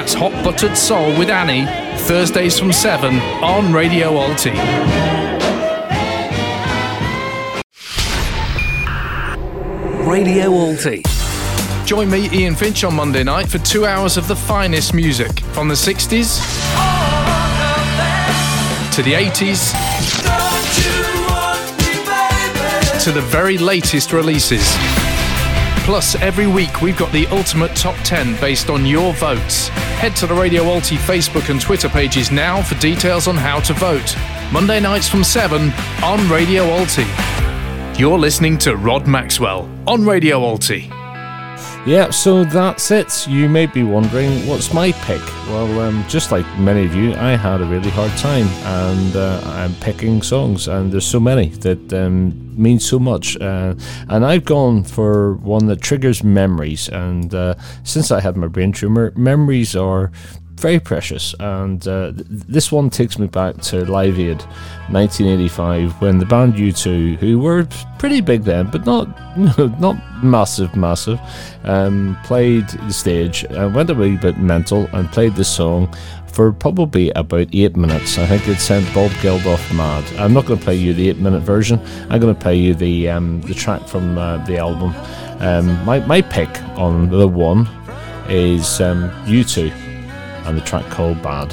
That's Hot Buttered Soul with Annie, Thursdays from 7 on Radio Alti. Radio Alti. Join me, Ian Finch, on Monday night for 2 hours of the finest music from the 60s to the 80s to the very latest releases. Plus, every week we've got the ultimate top 10 based on your votes. Head to the Radio Alti Facebook and Twitter pages now for details on how to vote. Monday nights from 7 on Radio Alti. You're listening to Rod Maxwell on Radio Alti. Yeah, so that's it. You may be wondering, what's my pick? Well, just like many of you, I had a really hard time, and I'm picking songs, and there's so many that mean so much. And I've gone for one that triggers memories, and since I had my brain tumour, memories are very precious, and this one takes me back to Live Aid 1985, when the band U2, who were pretty big then but not massive, played the stage and went a wee bit mental and played this song for probably about 8 minutes. I think it sent Bob Geldof mad. I'm not going to play you the 8-minute version. I'm going to play you the track from the album. My pick on the one is U2 and the track called Bad.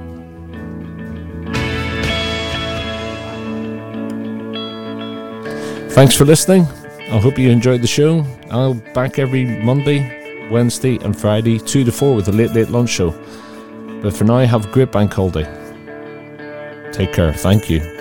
Thanks for listening. I hope you enjoyed the show. I'll be back every Monday, Wednesday and Friday 2 to 4 with the Late Lunch Show. But for now, have a great bank holiday. Take care. Thank you.